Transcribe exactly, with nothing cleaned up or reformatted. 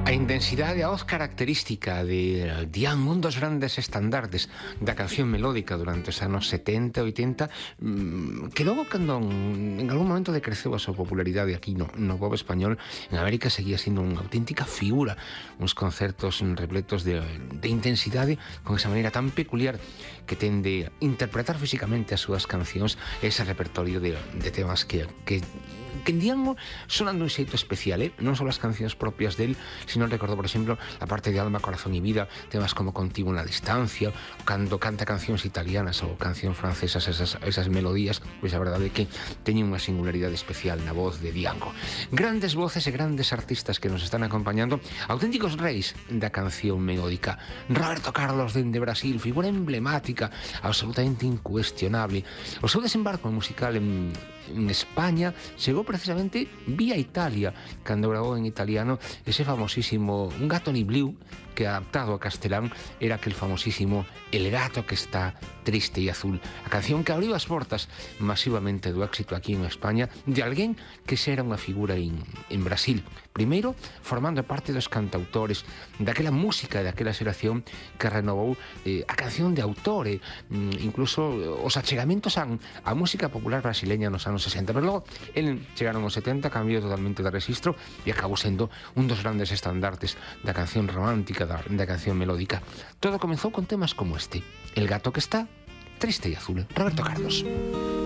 A intensidade, a voz característica de Dian, un dos grandes estandartes da canción melódica durante os anos setenta e oitenta, que logo, cando en algún momento decreceu a súa popularidade aquí no, no pop español, en América seguía sendo unha auténtica figura, uns concertos repletos de, de intensidade, con esa maneira tan peculiar que ten de interpretar físicamente as súas cancións, ese repertorio de, de temas que, que que en Dian sonan dun xeito especial, eh? Non só as cancións propias del, sino recordo, por exemplo, a parte de Alma, Corazón e Vida, temas como Contigo na Distancia, cando canta cancións italianas ou cancións francesas, esas, esas melodías, pois a verdade é que teñen unha singularidade especial na voz de Diango. Grandes voces e grandes artistas que nos están acompañando, auténticos reis da canción melódica. Roberto Carlos dende Brasil, figura emblemática, absolutamente incuestionable. O seu desembarco musical en en España chegou precisamente vía Italia, cando grabou en italiano ese famosísimo Un gato ni Blue, que adaptado a castelán era aquel famosísimo El gato que está triste e azul, a canción que abriu as portas masivamente do éxito aquí en España de alguén que xa era unha figura en, en Brasil, primeiro formando parte dos cantautores daquela música e daquela xeración que renovou eh, a canción de autor, eh, incluso os achegamentos a, a música popular brasileña nos anos sesenta, pero logo el chegaron os setenta, cambiou totalmente de registro e acabou sendo un dos grandes estandartes da canción romántica, da, da canción melódica. Todo comezou con temas como este, El gato que está triste e azul, Roberto Carlos.